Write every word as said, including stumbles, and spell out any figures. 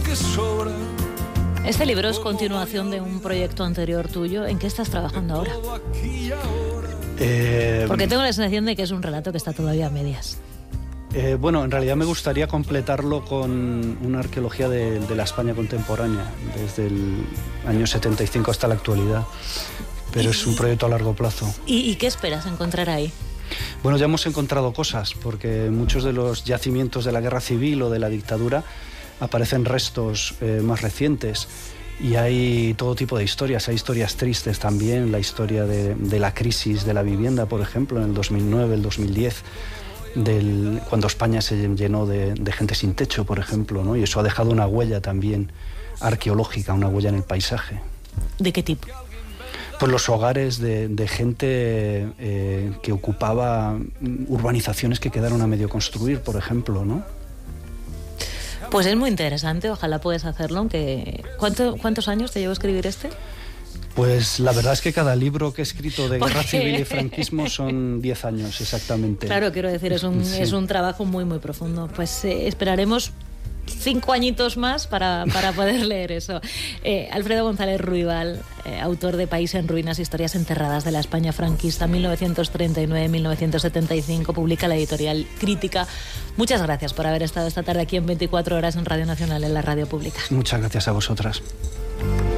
que sobra. Este libro es continuación de un proyecto anterior tuyo. ¿En qué estás trabajando ahora? Eh, Porque tengo la sensación de que es un relato que está todavía a medias. Eh, bueno, en realidad me gustaría completarlo con una arqueología de, de la España contemporánea, desde el año setenta y cinco hasta la actualidad. Pero es un proyecto a largo plazo. ¿Y, y qué esperas encontrar ahí? Bueno, ya hemos encontrado cosas, porque muchos de los yacimientos de la guerra civil o de la dictadura aparecen restos eh, más recientes. Y hay todo tipo de historias, hay historias tristes también, la historia de, de la crisis de la vivienda, por ejemplo, en el dos mil nueve, el dos mil diez, del, cuando España se llenó de, de gente sin techo, por ejemplo, ¿no? Y eso ha dejado una huella también arqueológica, una huella en el paisaje. ¿De qué tipo? Pues los hogares de, de gente eh, que ocupaba urbanizaciones que quedaron a medio construir, por ejemplo, ¿no? Pues es muy interesante, ojalá puedas hacerlo, aunque... ¿Cuánto, ¿Cuántos años te llevó a escribir este? Pues la verdad es que cada libro que he escrito de guerra ¿Por qué? civil y franquismo son diez años exactamente. Claro, quiero decir, es un, Sí. es un trabajo muy, muy profundo. Pues eh, esperaremos cinco añitos más para, para poder leer eso. Eh, Alfredo González Ruibal, eh, autor de País en Ruinas, Historias enterradas de la España franquista mil novecientos treinta y nueve a mil novecientos setenta y cinco, publica la editorial Crítica. Muchas gracias por haber estado esta tarde aquí en veinticuatro horas en Radio Nacional, en la radio pública. Muchas gracias a vosotras.